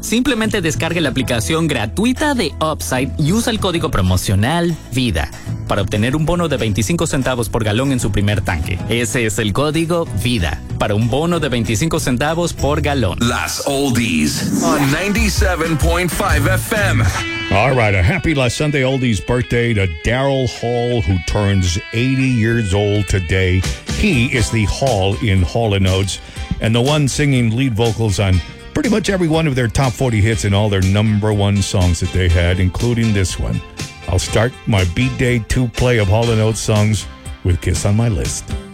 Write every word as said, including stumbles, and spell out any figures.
Simplemente descargue la aplicación gratuita de Upside y usa el código promocional VIDA para obtener un bono de veinticinco centavos por galón en su primer tanque. Ese es el código VIDA para un bono de veinticinco centavos por galón. Las Oldies on ninety-seven point five F M. All right, a happy last Sunday Oldies birthday to Daryl Hall, who turns eighty years old today. He is the Hall in Hall and Oates, and the one singing lead vocals on pretty much every one of their top forty hits and all their number one songs that they had, including this one. I'll start my Beat Day two play of Hall and Oates songs with Kiss on My List.